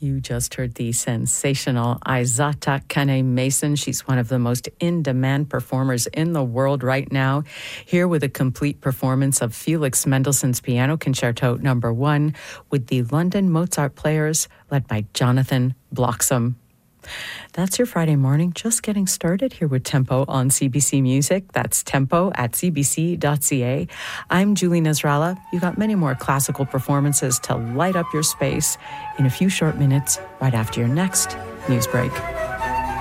You just heard the sensational Aizata Kane-Mason. She's one of the most in-demand performers in the world right now. Here with a complete performance of Felix Mendelssohn's Piano Concerto No. 1 with the London Mozart Players led by Jonathan Bloxham. That's your Friday morning, just getting started here with Tempo on CBC Music. That's tempo at cbc.ca. I'm Julie Nasrallah. You got many more classical performances to light up your space in a few short minutes right after your next news break.